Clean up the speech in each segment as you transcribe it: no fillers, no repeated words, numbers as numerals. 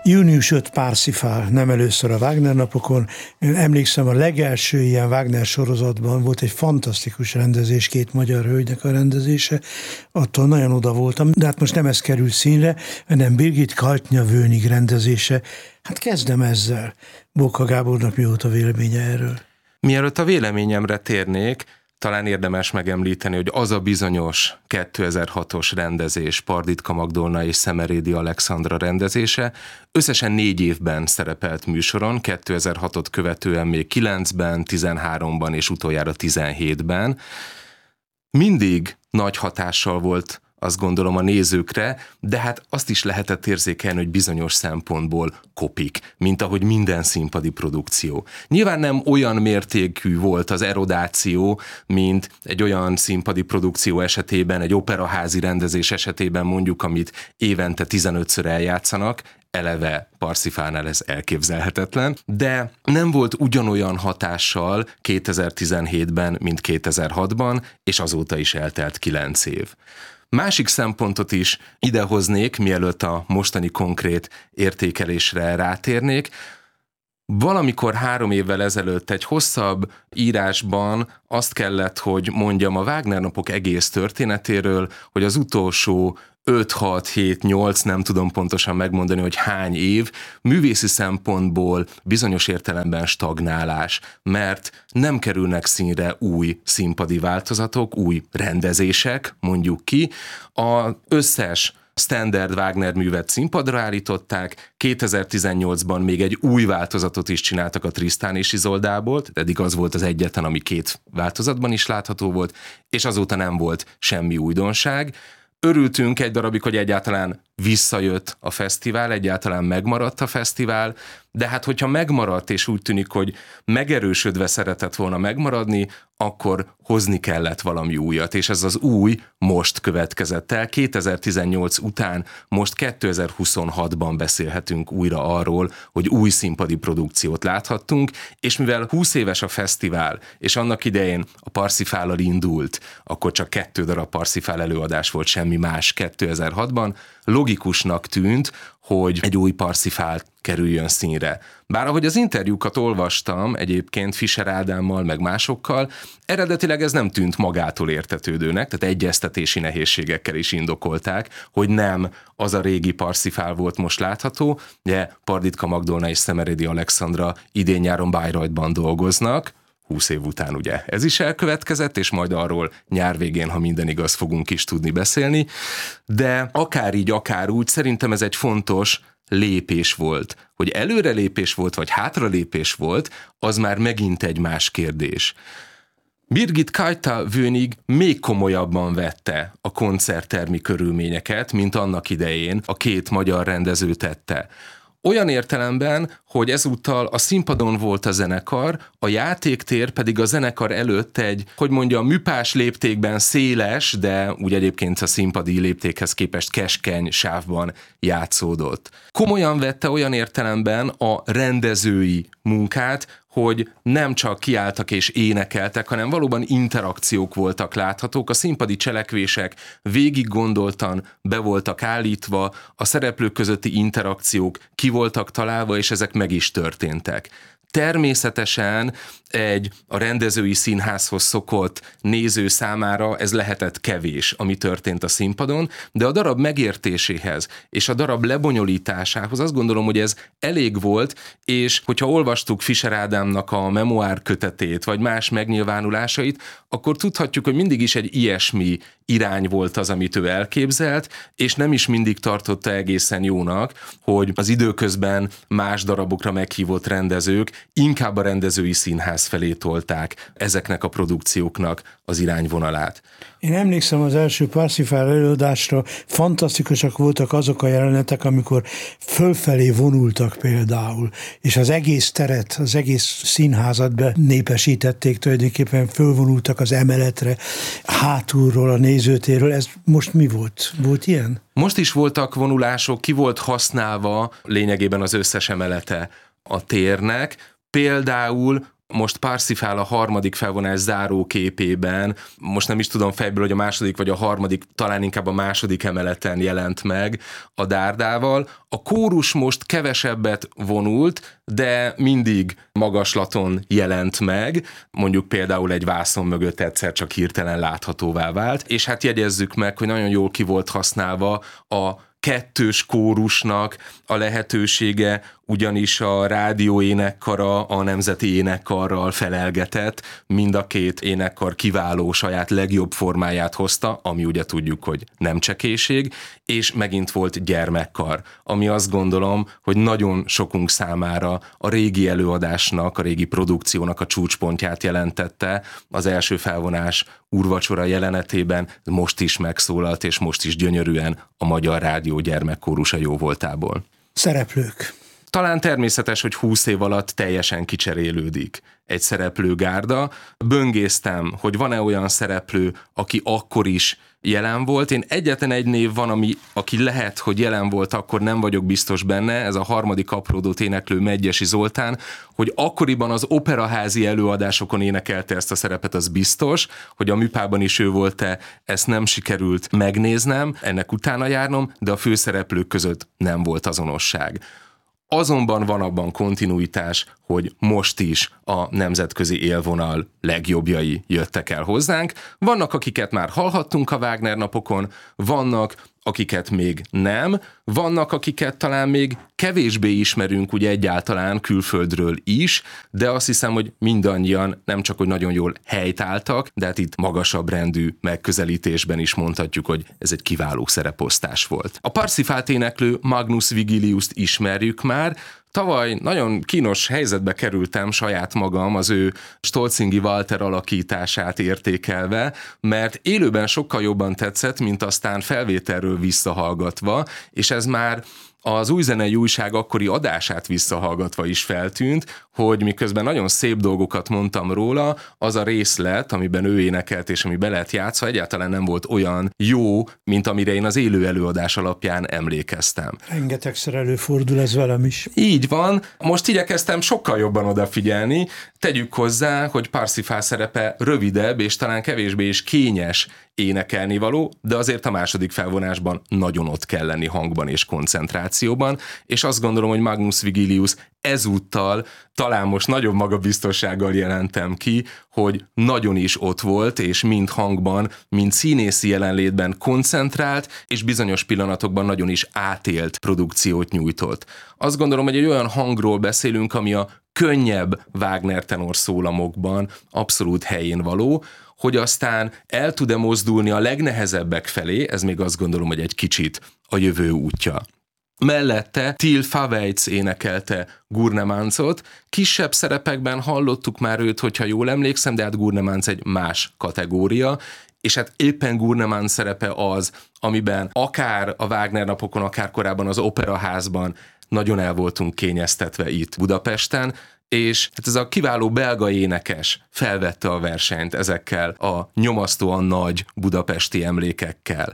Június 5 Parsifal, nem először a Wagner napokon. Én emlékszem, a legelső ilyen Wagner sorozatban volt egy fantasztikus rendezés, két magyar hölgynek a rendezése. Attól nagyon oda voltam, de hát most nem ez került színre, hanem Birgit Kaltnya-Wönig rendezése. Hát kezdem ezzel. Bóka Gábornak mi volt a véleménye erről? Mielőtt a véleményemre térnék, talán érdemes megemlíteni, hogy az a bizonyos 2006-os rendezés, Parditka Magdolna és Szemerédi Alexandra rendezése összesen 4 évben szerepelt műsoron, 2006-ot követően még 9-ben, 13-ban és utoljára 17-ben. Mindig nagy hatással volt, azt gondolom, a nézőkre, de hát azt is lehetett érzékelni, hogy bizonyos szempontból kopik, mint ahogy minden színpadi produkció. Nyilván nem olyan mértékű volt az erodáció, mint egy olyan színpadi produkció esetében, egy operaházi rendezés esetében mondjuk, amit évente 15-ször eljátszanak, eleve Parsifalnál ez elképzelhetetlen, de nem volt ugyanolyan hatással 2017-ben, mint 2006-ban, és azóta is eltelt 9 év. Másik szempontot is idehoznék, mielőtt a mostani konkrét értékelésre rátérnék. Valamikor 3 évvel ezelőtt egy hosszabb írásban azt kellett, hogy mondjam a Wagner napok egész történetéről, hogy az utolsó 5, 6, 7, 8, nem tudom pontosan megmondani, hogy hány év, művészi szempontból bizonyos értelemben stagnálás, mert nem kerülnek színre új színpadi változatok, új rendezések, mondjuk ki. Az összes standard Wagner művet színpadra állították, 2018-ban még egy új változatot is csináltak a Tristan és Isoldából, eddig az volt az egyetlen, ami 2 változatban is látható volt, és azóta nem volt semmi újdonság. Örültünk egy darabig, hogy egyáltalán visszajött a fesztivál, egyáltalán megmaradt a fesztivál, de hát hogyha megmaradt, és úgy tűnik, hogy megerősödve szeretett volna megmaradni, akkor hozni kellett valami újat, és ez az új most következett el. 2018 után most 2026-ban beszélhetünk újra arról, hogy új színpadi produkciót láthattunk, és mivel 20 éves a fesztivál, és annak idején a Parsifállal indult, akkor csak 2 darab Parsifal előadás volt, semmi más 2006-ban, logikusnak tűnt, hogy egy új Parsifal kerüljön színre. Bár ahogy az interjúkat olvastam egyébként Fischer Ádámmal, meg másokkal, eredetileg ez nem tűnt magától értetődőnek, tehát egyeztetési nehézségekkel is indokolták, hogy nem az a régi Parsifal volt most látható, de Parditka Magdolna és Szemerédi Alexandra idén-nyáron Bayreuthban dolgoznak, 20 év után ugye ez is elkövetkezett, és majd arról nyár végén, ha minden igaz, fogunk is tudni beszélni, de akár így, akár úgy, szerintem ez egy fontos lépés volt. Hogy előrelépés volt, vagy hátralépés volt, az már megint egy más kérdés. Birgit Kaltnya-Wönig még komolyabban vette a koncerttermi körülményeket, mint annak idején a 2 magyar rendező tette. Olyan értelemben, hogy ezúttal a színpadon volt a zenekar, a játéktér pedig a zenekar előtt egy, hogy mondjam, műpás léptékben széles, de úgy egyébként a színpadi léptékhez képest keskeny sávban játszódott. Komolyan vette olyan értelemben a rendezői munkát, hogy nem csak kiálltak és énekeltek, hanem valóban interakciók voltak láthatók, a színpadi cselekvések végig gondoltan be voltak állítva, a szereplők közötti interakciók ki voltak találva, és ezek meg is történtek. Természetesen a rendezői színházhoz szokott néző számára ez lehetett kevés, ami történt a színpadon, de a darab megértéséhez és a darab lebonyolításához azt gondolom, hogy ez elég volt, és hogyha olvastuk Fischer Ádámnak a memoár kötetét, vagy más megnyilvánulásait, akkor tudhatjuk, hogy mindig is egy ilyesmi irány volt az, amit ő elképzelt, és nem is mindig tartotta egészen jónak, hogy az időközben más darabokra meghívott rendezők inkább a rendezői színház felé tolták ezeknek a produkcióknak az irányvonalát. Én emlékszem az első Parsifal előadásra, fantasztikusak voltak azok a jelenetek, amikor fölfelé vonultak például, és az egész teret, az egész színházat benépesítették, tulajdonképpen fölvonultak az emeletre, hátulról, a nézőtérről. Ez most mi volt? Volt ilyen? Most is voltak vonulások, ki volt használva lényegében az összes emelete a térnek. Például Most Parsifal a harmadik felvonás záró képében, most nem is tudom fejből, hogy a második vagy a harmadik, talán inkább a második emeleten jelent meg a dárdával. A kórus most kevesebbet vonult, de mindig magaslaton jelent meg, mondjuk például egy vászon mögött egyszer csak hirtelen láthatóvá vált, és hát jegyezzük meg, hogy nagyon jól ki volt használva a kettős kórusnak a lehetősége, ugyanis a rádió énekkara a nemzeti énekkarral felelgetett, mind a két énekkar kiváló saját legjobb formáját hozta, ami ugye tudjuk, hogy nem csekéség, és megint volt gyermekkar, ami azt gondolom, hogy nagyon sokunk számára a régi előadásnak, a régi produkciónak a csúcspontját jelentette az első felvonás úrvacsora jelenetében, most is megszólalt, és most is gyönyörűen a Magyar Rádió gyermekkórusa jóvoltából. Szereplők. Talán természetes, hogy 20 év alatt teljesen kicserélődik egy szereplőgárda. Böngésztem, hogy van-e olyan szereplő, aki akkor is jelen volt. Én egyetlen egy név van, aki lehet, hogy jelen volt, akkor nem vagyok biztos benne, ez a harmadik apródót éneklő Medgyessy Zoltán, hogy akkoriban az operaházi előadásokon énekelte ezt a szerepet, az biztos, hogy a műpában is ő volt-e, ezt nem sikerült megnéznem, ennek utána járnom, de a főszereplők között nem volt azonosság. Azonban van abban kontinuitás, hogy most is a nemzetközi élvonal legjobbjai jöttek el hozzánk. Vannak, akiket már hallhattunk a Wagner napokon, vannak, akiket még nem, vannak, akiket talán még kevésbé ismerünk ugye egyáltalán külföldről is, de azt hiszem, hogy mindannyian nem csak, hogy nagyon jól helytálltak, de hát itt magasabb rendű megközelítésben is mondhatjuk, hogy ez egy kiváló szereposztás volt. A Parsifalt éneklő Magnus Vigiliust ismerjük már. Tavaly nagyon kínos helyzetbe kerültem saját magam az ő Stolzingi Walter alakítását értékelve, mert élőben sokkal jobban tetszett, mint aztán felvételről visszahallgatva, és ez már az Újzenei Újság akkori adását visszahallgatva is feltűnt, hogy miközben nagyon szép dolgokat mondtam róla, az a részlet, amiben ő énekelt és ami be lett játszva, egyáltalán nem volt olyan jó, mint amire én az élő előadás alapján emlékeztem. Rengetegszer előfordul ez velem is. Így van, most igyekeztem sokkal jobban odafigyelni, tegyük hozzá, hogy Parsifal szerepe rövidebb és talán kevésbé is kényes énekelni való, de azért a második felvonásban nagyon ott kell lenni hangban és koncentrációban, és azt gondolom, hogy Magnus Vigilius ezúttal talán most nagyobb magabiztossággal jelentem ki, hogy nagyon is ott volt, és mind hangban, mind színészi jelenlétben koncentrált, és bizonyos pillanatokban nagyon is átélt produkciót nyújtott. Azt gondolom, hogy egy olyan hangról beszélünk, ami a könnyebb Wagner tenor szólamokban abszolút helyén való, hogy aztán el tud-e mozdulni a legnehezebbek felé, ez még azt gondolom, hogy egy kicsit a jövő útja. Mellette Till Favejc énekelte Gurnemanzot, kisebb szerepekben hallottuk már őt, hogyha jól emlékszem, de hát Gurnemanz egy más kategória, és hát éppen Gurnemanz szerepe az, amiben akár a Wagner napokon, akár korábban az Operaházban nagyon el voltunk kényeztetve itt Budapesten, és hát ez a kiváló belga énekes felvette a versenyt ezekkel a nyomasztóan nagy budapesti emlékekkel.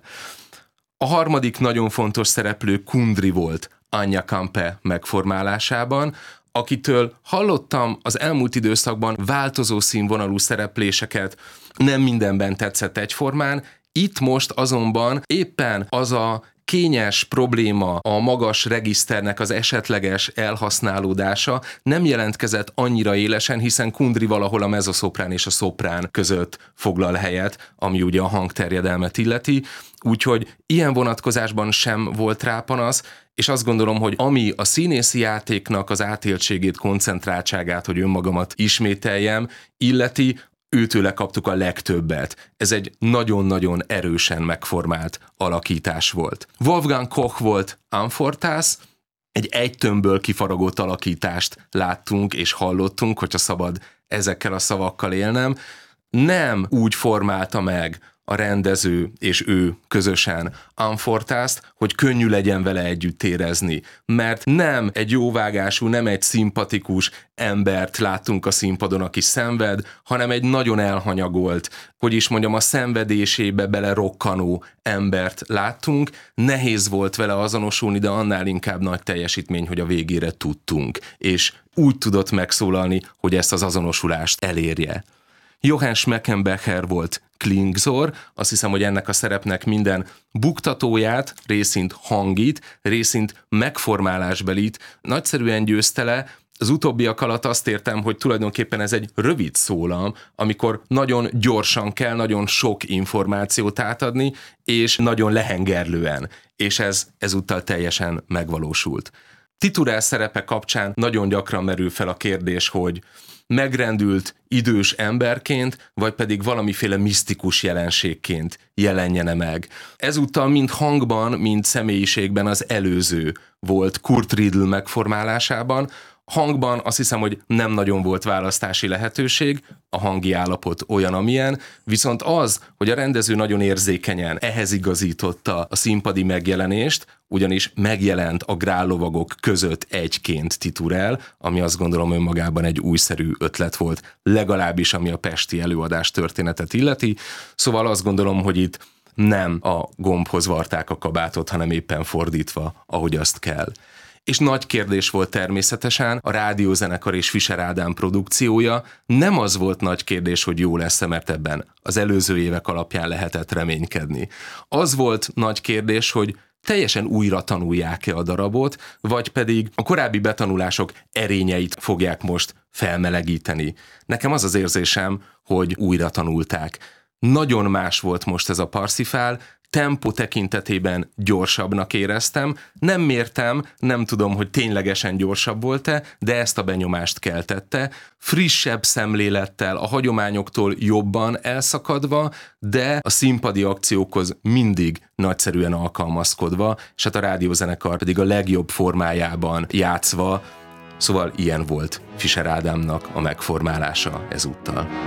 A harmadik nagyon fontos szereplő Kundry volt Anya Kampe megformálásában, akitől hallottam az elmúlt időszakban változó színvonalú szerepléseket, nem mindenben tetszett egyformán, itt most azonban éppen az a kényes probléma, a magas regiszternek az esetleges elhasználódása nem jelentkezett annyira élesen, hiszen Kundry valahol a mezoszoprán és a szoprán között foglal helyet, ami ugye a hangterjedelmet illeti, úgyhogy ilyen vonatkozásban sem volt rá panasz, és azt gondolom, hogy ami a színészi játéknak az átéltségét, koncentráltságát, hogy önmagamat ismételjem, illeti, őtőle kaptuk a legtöbbet. Ez egy nagyon-nagyon erősen megformált alakítás volt. Wolfgang Koch volt Amfortas, egy tömbből kifaragott alakítást láttunk és hallottunk, hogyha szabad ezekkel a szavakkal élnem. Nem úgy formálta meg a rendező és ő közösen Unfortást, hogy könnyű legyen vele együtt érezni. Mert nem egy jóvágású, nem egy szimpatikus embert láttunk a színpadon, aki szenved, hanem egy nagyon elhanyagolt, a szenvedésébe belerokkanó embert láttunk. Nehéz volt vele azonosulni, de annál inkább nagy teljesítmény, hogy a végére tudtunk. És úgy tudott megszólalni, hogy ezt az azonosulást elérje. Johann Schmeckenbecher volt Klingsor, azt hiszem, hogy ennek a szerepnek minden buktatóját, részint hangit, részint megformálásbelit nagyszerűen győzte le. Az utóbbiak alatt azt értem, hogy tulajdonképpen ez egy rövid szólam, amikor nagyon gyorsan kell nagyon sok információt átadni, és nagyon lehengerlően, és ez ezúttal teljesen megvalósult. Titulár szerepe kapcsán nagyon gyakran merül fel a kérdés, hogy megrendült idős emberként, vagy pedig valamiféle misztikus jelenségként jelenjene meg. Ezúttal mind hangban, mind személyiségben az előző volt Kurt Riedl megformálásában. Hangban azt hiszem, hogy nem nagyon volt választási lehetőség, a hangi állapot olyan, amilyen, viszont az, hogy a rendező nagyon érzékenyen ehhez igazította a színpadi megjelenést, ugyanis megjelent a grállovagok között egyként Titurel, ami azt gondolom önmagában egy újszerű ötlet volt, legalábbis ami a pesti előadás történetet illeti, szóval azt gondolom, hogy itt nem a gombhoz varták a kabátot, hanem éppen fordítva, ahogy azt kell. És nagy kérdés volt természetesen a rádiózenekar és Fischer Ádám produkciója. Nem az volt nagy kérdés, hogy jó lesz-e, mert ebben az előző évek alapján lehetett reménykedni. Az volt nagy kérdés, hogy teljesen újra tanulják-e a darabot, vagy pedig a korábbi betanulások erényeit fogják most felmelegíteni. Nekem az az érzésem, hogy újra tanulták. Nagyon más volt most ez a Parsifal, tempó tekintetében gyorsabbnak éreztem. Nem mértem, nem tudom, hogy ténylegesen gyorsabb volt-e, de ezt a benyomást keltette. Frissebb szemlélettel, a hagyományoktól jobban elszakadva, de a színpadi akciókhoz mindig nagyszerűen alkalmazkodva, és hát a rádiózenekar pedig a legjobb formájában játszva. Szóval ilyen volt Fischer Ádámnak a megformálása ezúttal.